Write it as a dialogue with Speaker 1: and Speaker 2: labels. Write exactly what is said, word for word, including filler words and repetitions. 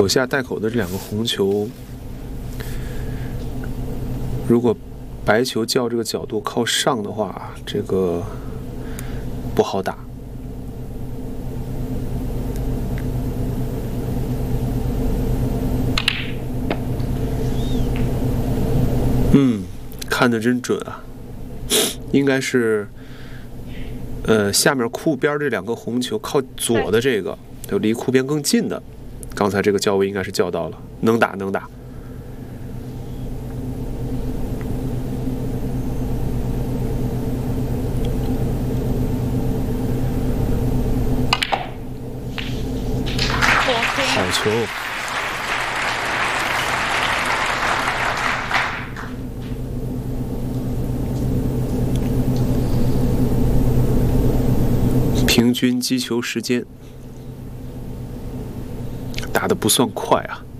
Speaker 1: 口下带口的这两个红球，如果白球叫这个角度靠上的话，这个不好打。嗯，看得真准啊！应该是，呃，下面库边这两个红球靠左的这个，就离库边更近的，刚才这个叫位应该是叫到了，能打能打。好球！平均击球时间打得不算快啊。